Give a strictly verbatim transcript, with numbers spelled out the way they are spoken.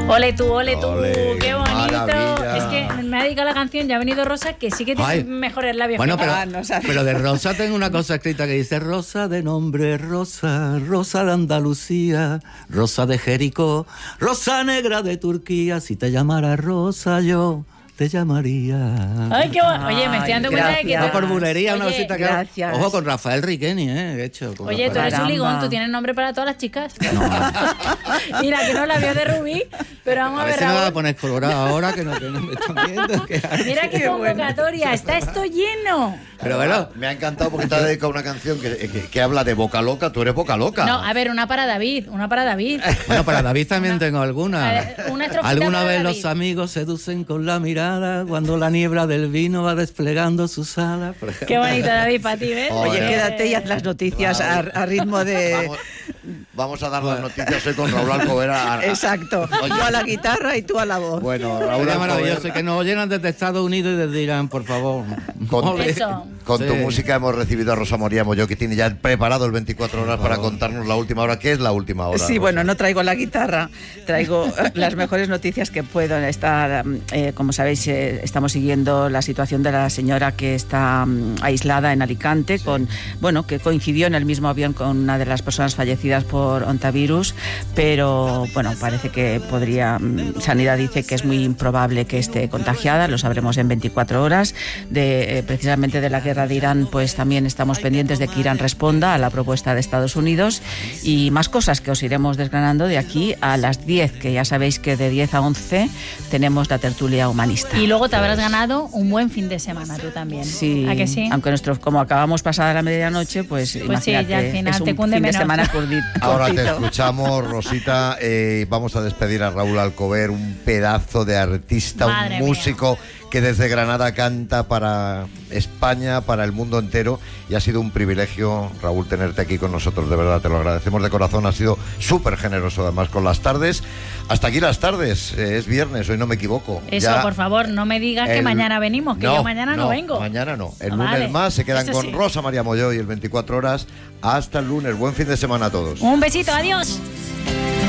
Ole tú, ole tú, Ole, qué bonito. maravilla. Es que me ha dedicado la canción, ya ha venido Rosa, que sí que tiene Ay. mejores labios. Bueno, que pero, yo. Ah, no sabes. pero de Rosa tengo una cosa escrita que dice Rosa de nombre Rosa, Rosa de Andalucía, Rosa de Jericó, Rosa negra de Turquía, si te llamara Rosa yo te llamaría. Ay, qué bueno. Oye, me estoy dando cuenta de que... No por bulería, una Oye, cosita que... gracias. Ojo, con Rafael Riqueni, ¿eh? De hecho. con Oye, tú Rafael. eres un ligón, tú tienes nombre para todas las chicas. Mira, que no la veo de Rubí, pero vamos a, A ver ver, si me va a Raúl. poner colorado ahora que no, que no me están viendo. que- Mira qué convocatoria, está esto lleno. Pero bueno, me ha encantado porque te ha dedicado una canción que, que, que habla de boca loca. Tú eres boca loca. No, a ver, una para David, una para David. Bueno, para David también tengo alguna. A ver, una estrofita Alguna para vez David. los amigos seducen con la mirada cuando la niebla del vino va desplegando sus alas. por ejemplo. Qué bonito, David, para ti, ¿ves? Oye, Eh, quédate y haz las noticias a, a ritmo de... Vamos, vamos a dar las noticias hoy con Raúl Alcover. Exacto. Yo a la guitarra y tú a la voz. Bueno, Raúl Sería Alcover, maravilloso que nos oyeran desde Estados Unidos y desde Irán, por favor. Con, Ole. Eso. con tu Sí. música hemos recibido a Rosa María Molló, que tiene ya preparado el veinticuatro horas para contarnos la última hora. ¿Qué es la última hora? Sí, Rosa? bueno, no traigo la guitarra, traigo eh, las mejores noticias que puedo. Estar, eh, como sabéis, eh, estamos siguiendo la situación de la señora que está mm, aislada en Alicante, con, bueno, que coincidió en el mismo avión con una de las personas fallecidas por ontavirus, pero bueno, parece que podría, mm, Sanidad dice que es muy improbable que esté contagiada, lo sabremos en veinticuatro horas. De, eh, precisamente de la guerra de Irán, pues también estamos pendientes de que Irán responda a la propuesta de Estados Unidos y más cosas que os iremos desgranando de aquí a las diez, que ya sabéis que de diez a once tenemos la tertulia humanista. Y luego te habrás ganado un buen fin de semana tú también. Sí, ¿A que sí? aunque nuestro, como acabamos pasada la medianoche, pues, Pues sí, imagínate, ya al final es un te cunde fin de menos. semana curdi- Ahora te cortito. escuchamos, Rosita. Eh, vamos a despedir a Raúl Alcover, un pedazo de artista, Madre un mía. músico que desde Granada canta para España, para el mundo entero. Y ha sido un privilegio, Raúl, tenerte aquí con nosotros. De verdad, te lo agradecemos de corazón. Has sido súper generoso, además, con las tardes. Hasta aquí las tardes. Eh, es viernes, hoy no me equivoco. Eso, Ya por favor, no me digas que el- mañana venimos, que yo mañana no, vengo. Mañana no. El Ah, lunes vale. más se quedan Eso con sí. Rosa María Molló y el veinticuatro horas. Hasta el lunes. Buen fin de semana a todos. Un besito, adiós.